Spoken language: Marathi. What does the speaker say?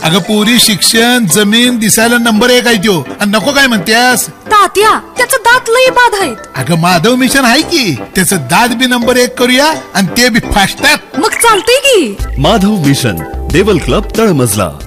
अगं पोरी शिक्षण जमीन दिसायला नंबर 1 आहे त्यो. आणि नको काय म्हणतेस? तात्या त्याचं दात लई बाद आहेत. अगं माधव मिशन आहे की, त्याचं दात बी नंबर 1 करूया आणि ते बी फास्टात. मग चालतंय की. माधव मिशन, देवल क्लब, तळमजला.